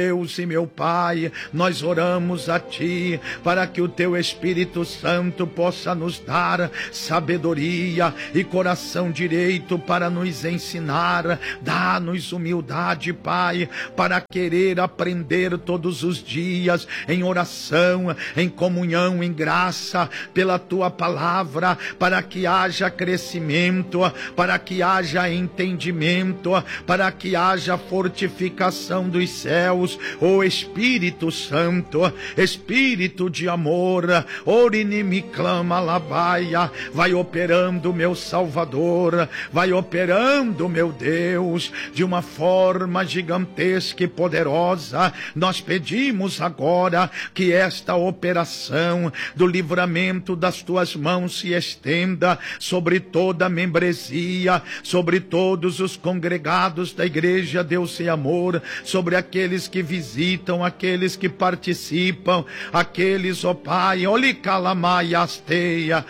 Deus e meu Pai, nós oramos a Ti para que o Teu Espírito Santo possa nos dar sabedoria e coração direito para nos ensinar. Dá-nos humildade, Pai, para querer aprender todos os dias em oração, em comunhão, em graça pela Tua palavra, para que haja crescimento, para que haja entendimento, para que haja fortificação dos céus. O Espírito Santo, Espírito de amor, Orinimi clama labaia, vai operando, meu Salvador, vai operando, meu Deus, de uma forma gigantesca e poderosa. Nós pedimos agora que esta operação do livramento das Tuas mãos se estenda sobre toda a membresia, sobre todos os congregados da Igreja Deus e Amor, sobre aqueles que visitam, aqueles que participam, aqueles, ó Pai, olicalamayasteia,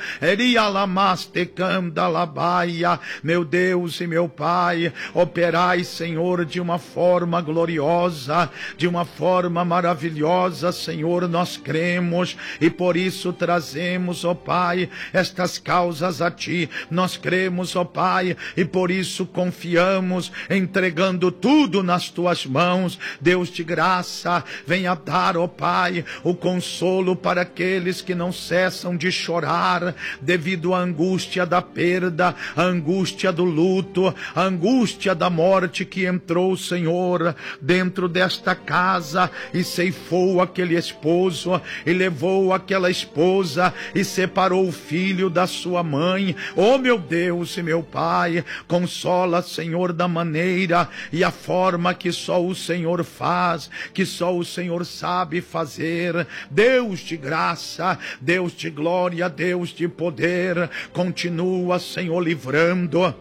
erialamastekandalabaia, meu Deus e meu Pai, operai, Senhor, de uma forma gloriosa, de uma forma maravilhosa, Senhor, nós cremos e por isso trazemos, ó Pai, estas causas a Ti. Nós cremos, ó Pai, e por isso confiamos, entregando tudo nas Tuas mãos. Deus de graça, venha dar, ó Pai, o consolo para aqueles que não cessam de chorar devido à angústia da perda, à angústia do luto, à angústia da morte que entrou, Senhor, dentro desta casa e ceifou aquele esposo e levou aquela esposa e separou o filho da sua mãe. Oh, meu Deus e meu Pai, consola, Senhor, da maneira e a forma que só o Senhor faz, que só o Senhor sabe fazer. Deus de graça, Deus de glória, Deus de poder, continua, Senhor, livrando,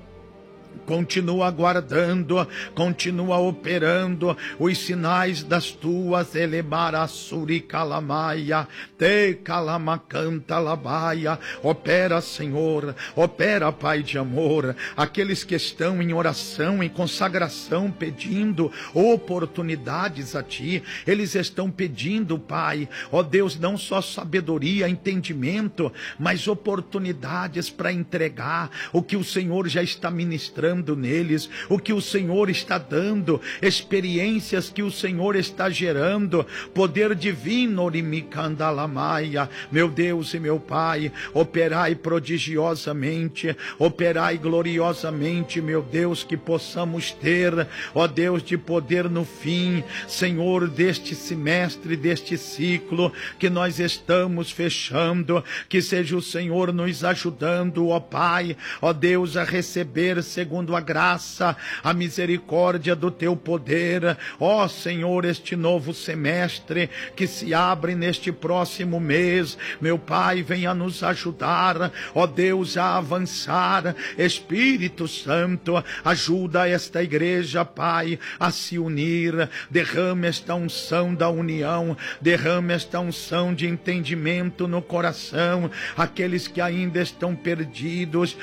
continua guardando, continua operando os sinais das Tuas elemarasuri calamaia, te calamacanta labaia. Opera, Senhor, opera, Pai de amor, aqueles que estão em oração, em consagração, pedindo oportunidades a Ti, eles estão pedindo, Pai, ó Deus, não só sabedoria, entendimento, mas oportunidades para entregar o que o Senhor já está ministrando neles, o que o Senhor está dando, experiências que o Senhor está gerando, poder divino, orimicandalamaya. Meu Deus e meu Pai, operai prodigiosamente, operai gloriosamente, meu Deus, que possamos ter, ó Deus, de poder no fim, Senhor, deste semestre, deste ciclo que nós estamos fechando, que seja o Senhor nos ajudando, ó Pai, ó Deus, a receber segundo a graça, a misericórdia do Teu poder, ó Senhor, este novo semestre que se abre neste próximo mês, meu Pai, venha nos ajudar, ó Deus, a avançar. Espírito Santo, ajuda esta igreja, Pai, a se unir, derrama esta unção da união, derrama esta unção de entendimento no coração, aqueles que ainda estão perdidos,